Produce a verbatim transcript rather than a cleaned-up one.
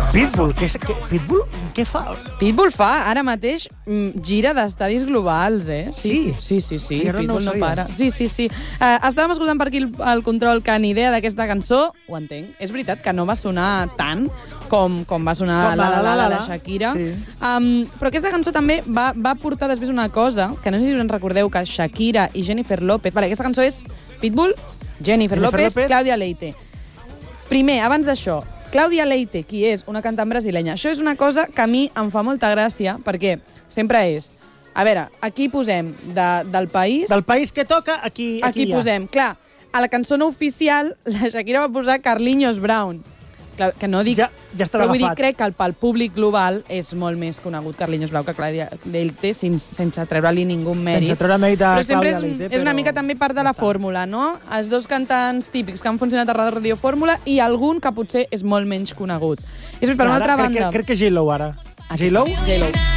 Pitbull, què, què, Pitbull què fa? Pitbull fa, ara mateix, gira d'estadis globals, eh? Sí? Sí, sí, sí, Ai, ara no ho Pitbull no sabia. para. Sí, sí, sí. Uh, estàvem escoltant per aquí el, el control que ni idea d'aquesta cançó, ho entenc. És veritat que no va sonar tant com, com va sonar Com la la la la la, de Shakira. sí. Um, però aquesta cançó també va, va portar després una cosa, que no sé si us en recordeu, que Shakira i Jennifer López... Vale, aquesta cançó és Pitbull, Jennifer, Jennifer López, López. Clàudia Leite. Primer, abans d'això, Clàudia Leite, qui és una cantant brasilenya. Això és una cosa que a mi em fa molta gràcia, perquè sempre és... A veure, aquí posem de, del país... Del país que toca, aquí, aquí, Aquí hi ha. posem, clar, a la cançó no oficial, la Shakira va posar Carlinhos Brown. Clar, que no dic... Ja, ja estarà però vull dir, agafat. crec que el, pel públic global és molt més conegut Carlinhos Brown que Clàudia Leite, sense, sense treure-li ningú mèrit. Sense treure mèrit a Però sempre Clàudia és, un- Leite, és una però mica també part de ja la està. fórmula, no? Els dos cantants típics que han funcionat a Radio Fórmula i algun que potser és molt menys conegut. I després, per una Ara, altra crec, banda... Que, crec que J-Lo, ara. Aquí J-Lo? està, J-Lo.